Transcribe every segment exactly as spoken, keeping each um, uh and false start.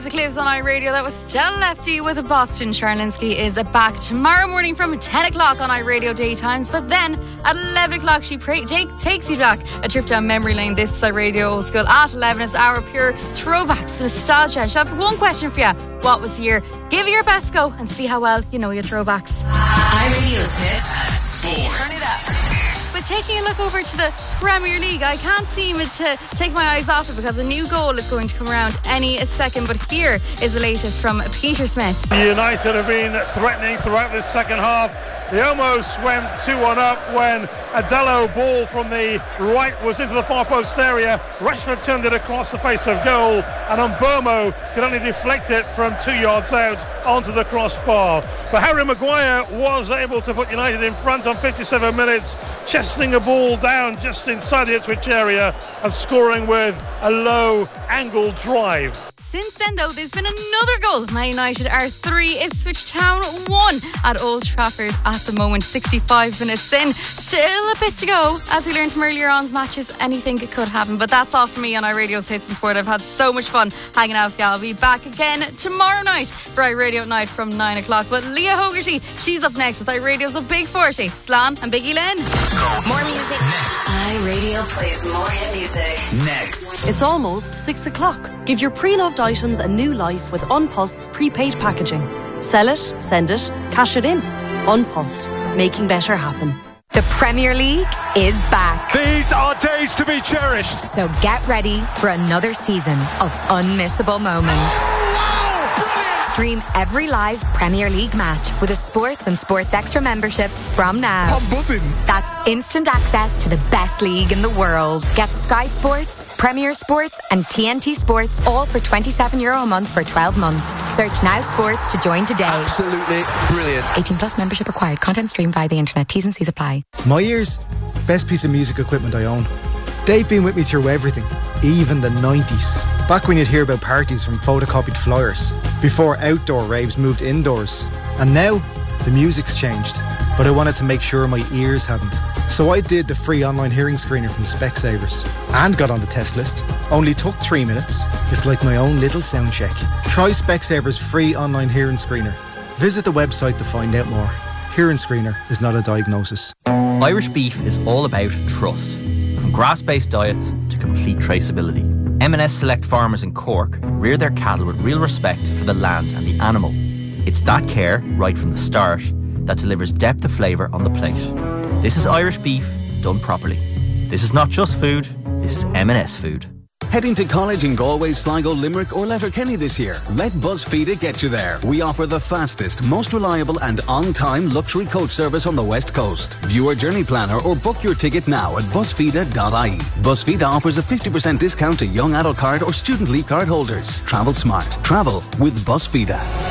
the Cliffs on iRadio. That was Stella Lefty with a Boston. Charlinsky is back tomorrow morning from ten o'clock on iRadio Daytimes. But then at eleven o'clock, she pra- take, takes you back a trip down memory lane. This is iRadio Old School at eleven. It's our pure throwbacks, nostalgia. She'll have one question for you. What was the year? Give it your best go and see how well you know your throwbacks. iRadio's hits. Four. Turn it up. But taking a look over to the Premier League, I can't seem to take my eyes off it because a new goal is going to come around any second. But here is the latest from Peter Smith. United have been threatening throughout this second half. They almost went two one up when a Dello ball from the right was into the far post area. Rashford turned it across the face of goal, and Mbomo could only deflect it from two yards out onto the crossbar. But Harry Maguire was able to put United in front on fifty-seven minutes, chesting a ball down just inside the Ipswich area and scoring with a low angle drive. Since then, though, there's been another goal. Man United are three, Ipswich Town one at Old Trafford at the moment, sixty-five minutes in. Still a bit to go. As we learned from earlier on's matches, anything could happen. But that's all for me on iRadio's Hits and Sport. I've had so much fun hanging out with you. I'll be back again tomorrow night for iRadio at night from nine o'clock. But Leah Hogarty, she's up next with iRadio's A Big forty. Slan and Biggie Lynn. More music next. iRadio plays more hit music next. It's almost six o'clock. Give your pre-loved items a new life with Unpost's prepaid packaging. Sell it, send it, cash it in. Unpost, making better happen. The Premier League is back. These are days to be cherished. So get ready for another season of unmissable moments. Stream every live Premier League match with a Sports and Sports Extra membership from now. I'm buzzing. That's instant access to the best league in the world. Get Sky Sports, Premier Sports and T N T Sports all for twenty-seven euro a month for twelve months. Search Now Sports to join today. Absolutely brilliant. eighteen plus membership required. Content streamed via the internet. T's and C's apply. My ears, best piece of music equipment I own. They've been with me through everything, even the nineties. Back when you'd hear about parties from photocopied flyers, before outdoor raves moved indoors. And now, the music's changed, but I wanted to make sure my ears hadn't. So I did the free online hearing screener from Specsavers and got on the test list. Only took three minutes. It's like my own little sound check. Try Specsavers free online hearing screener. Visit the website to find out more. Hearing screener is not a diagnosis. Irish beef is all about trust. From grass-based diets to complete traceability. M and S Select farmers in Cork rear their cattle with real respect for the land and the animal. It's that care, right from the start, that delivers depth of flavour on the plate. This is Irish beef done properly. This is not just food, this is M and S food. Heading to college in Galway, Sligo, Limerick or Letterkenny this year? Let BuzzFeed get you there. We offer the fastest, most reliable and on-time luxury coach service on the West Coast. View our journey planner or book your ticket now at buzzfeed dot I E. BuzzFeed offers a fifty percent discount to young adult card or student leave card holders. Travel smart. Travel with BuzzFeed.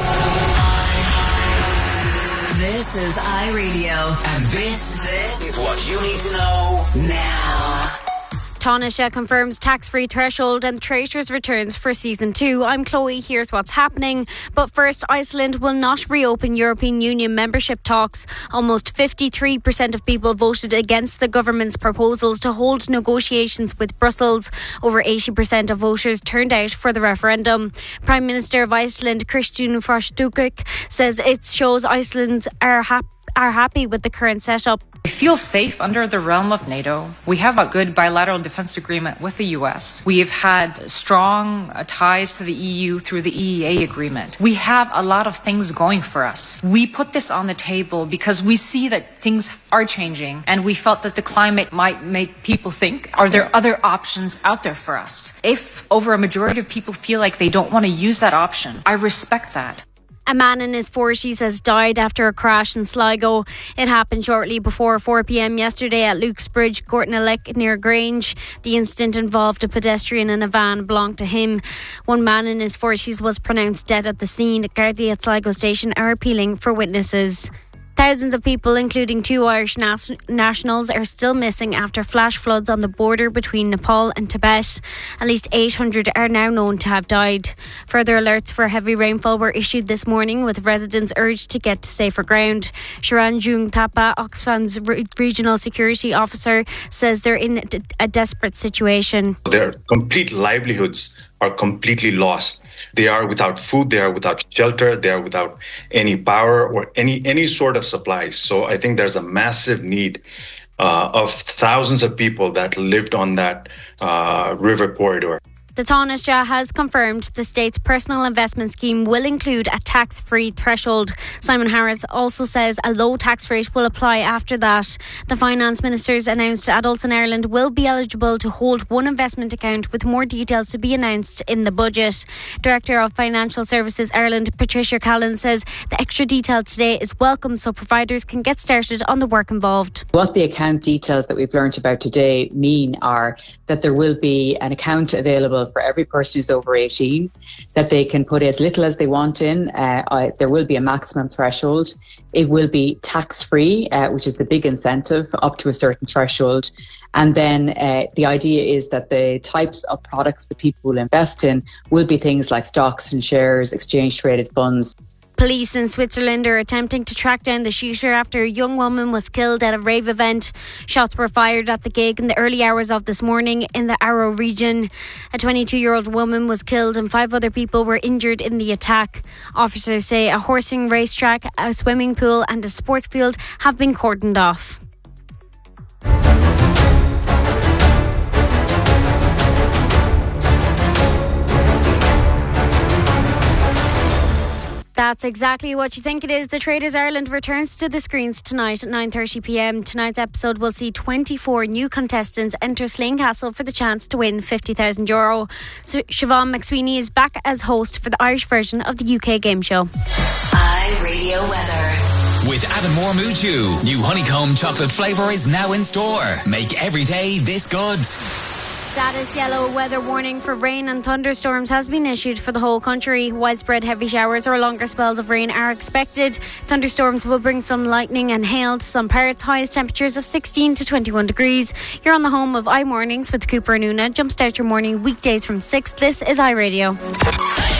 This is iRadio. And this, this is what you need to know now. Taoiseach confirms tax-free threshold and Traitors returns for season two. I'm Chloe. Here's what's happening. But first, Iceland will not reopen European Union membership talks. Almost fifty-three percent of people voted against the government's proposals to hold negotiations with Brussels. Over eighty percent of voters turned out for the referendum. Prime Minister of Iceland, Kristján Frostadóttir, says it shows Icelanders are happy are happy with the current setup. We feel safe under the realm of NATO. We have a good bilateral defence agreement with the U S. We have had strong ties to the E U through the E E A agreement. We have a lot of things going for us. We put this on the table because we see that things are changing and we felt that the climate might make people think, are there other options out there for us? If over a majority of people feel like they don't want to use that option, I respect that. A man in his forties has died after a crash in Sligo. It happened shortly before four p.m. yesterday at Luke's Bridge, Gortnalek, near Grange. The incident involved a pedestrian and a van belonged to him. One man in his forties was pronounced dead at the scene. Gardaí at Sligo Station are appealing for witnesses. Thousands of people, including two Irish nas- nationals, are still missing after flash floods on the border between Nepal and Tibet. At least eight hundred are now known to have died. Further alerts for heavy rainfall were issued this morning, with residents urged to get to safer ground. Sharan Jung Thapa, Oxfam's re- regional security officer, says they're in a desperate situation. Their complete livelihoods are completely lost. They are without food, they are without shelter, they are without any power or any, any sort of supplies. So I think there's a massive need uh, of thousands of people that lived on that uh, river corridor. The Taoiseach has confirmed the state's personal investment scheme will include a tax-free threshold. Simon Harris also says a low tax rate will apply after that. The Finance Minister's announced adults in Ireland will be eligible to hold one investment account, with more details to be announced in the budget. Director of Financial Services Ireland, Patricia Callan, says the extra detail today is welcome so providers can get started on the work involved. What the account details that we've learnt about today mean are that there will be an account available for every person who's over eighteen, that they can put as little as they want in. Uh, uh, there will be a maximum threshold. It will be tax-free, uh, which is the big incentive, up to a certain threshold. And then uh, the idea is that the types of products that people will invest in will be things like stocks and shares, exchange-traded funds. Police in Switzerland are attempting to track down the shooter after a young woman was killed at a rave event. Shots were fired at the gig in the early hours of this morning in the Arrow region. A twenty-two-year-old woman was killed and five other people were injured in the attack. Officers say a horsing racetrack, a swimming pool and a sports field have been cordoned off. That's exactly what you think it is. The Traders Ireland returns to the screens tonight at nine thirty p m. Tonight's episode will see twenty-four new contestants enter Slane Castle for the chance to win fifty thousand euro. So Siobhan McSweeney is back as host for the Irish version of the U K game show. iRadio weather. With Avonmore Mood Chew, new honeycomb chocolate flavour is now in store. Make every day this good. Status yellow weather warning for rain and thunderstorms has been issued for the whole country. Widespread heavy showers or longer spells of rain are expected. Thunderstorms will bring some lightning and hail to some parts. Highest temperatures of sixteen to twenty-one degrees. You're on the home of iMornings with Cooper and Una. Jumpstart your morning weekdays from six. This is iRadio.